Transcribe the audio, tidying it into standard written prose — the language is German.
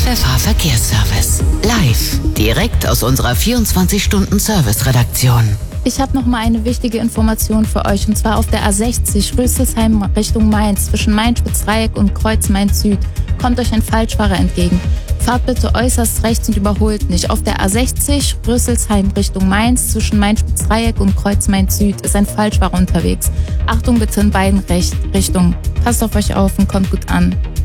Pfeffer Verkehrsservice. Live, direkt aus unserer 24-Stunden-Service-Redaktion. Ich habe noch mal eine wichtige Information für euch, und zwar auf der A60 Röselsheim Richtung Mainz, zwischen Main-Spitz-Dreieck und Kreuz Mainz-Süd, kommt euch ein Falschfahrer entgegen. Fahrt bitte äußerst rechts und überholt nicht. Auf der A60 Röselsheim Richtung Mainz, zwischen Main-Spitz-Dreieck und Kreuz Mainz-Süd, ist ein Falschfahrer unterwegs. Achtung bitte in beiden Richtungen. Passt auf euch auf und kommt gut an.